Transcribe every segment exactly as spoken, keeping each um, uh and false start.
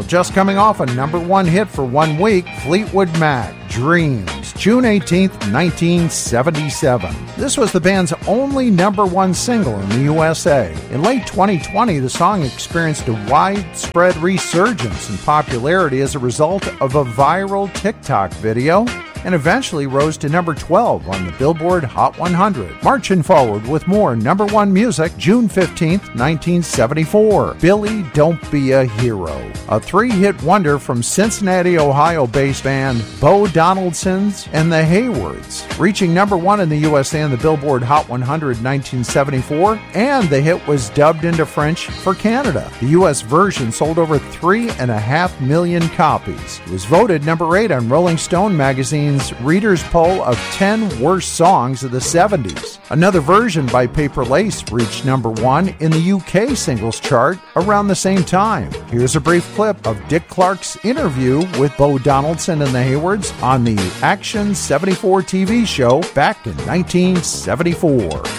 Well, just coming off a number one hit for one week, Fleetwood Mac, Dreams, June eighteenth, nineteen seventy-seven. This was the band's only number one single in the U S A. In late twenty twenty, the song experienced a widespread resurgence in popularity as a result of a viral TikTok video, and eventually rose to number twelve on the Billboard Hot one hundred. Marching forward with more number one music, June fifteenth, nineteen seventy-four, Billy Don't Be a Hero, a three-hit wonder from Cincinnati, Ohio-based band Bo Donaldson's and the Haywards, reaching number one in the U S A on the Billboard Hot one hundred in nineteen seventy-four, and the hit was dubbed into French for Canada. The U S version sold over three and a half million copies. It was voted number eight on Rolling Stone magazine's Reader's Poll of ten Worst Songs of the seventies. Another version by Paper Lace reached number one in the U K singles chart around the same time. Here's a brief clip of Dick Clark's interview with Bo Donaldson and the Haywards on the Action seventy-four T V show back in nineteen seventy-four.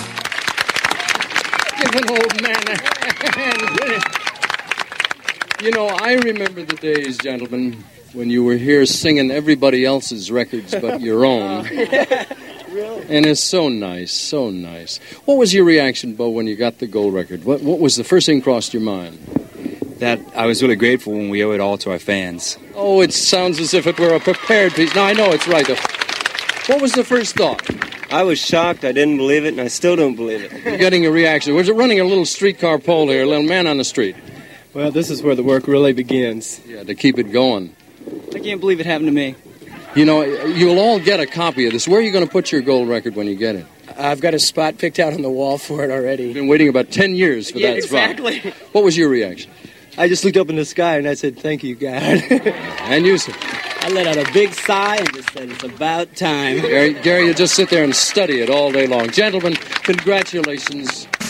Give an old man a hand. You know, I remember the days, gentlemen, when you were here singing everybody else's records but your own. Really? And it's so nice, so nice. What was your reaction, Bo, when you got the gold record? What what was the first thing crossed your mind? That I was really grateful when we owe it all to our fans. Oh, it sounds as if it were a prepared piece. Now, I know it's right. What was the first thought? I was shocked. I didn't believe it, and I still don't believe it. You're getting a reaction. Was it running a little streetcar pole here, a little man on the street? Well, this is where the work really begins. Yeah, to keep it going. I can't believe it happened to me. You know, you'll all get a copy of this. Where are you going to put your gold record when you get it? I've got a spot picked out on the wall for it already. You've been waiting about ten years for yeah, that spot. exactly. What was your reaction? I just looked up in the sky and I said, thank you, God. And you said? I let out a big sigh and just said, it's about time. Gary, Gary, you just sit there and study it all day long. Gentlemen, congratulations.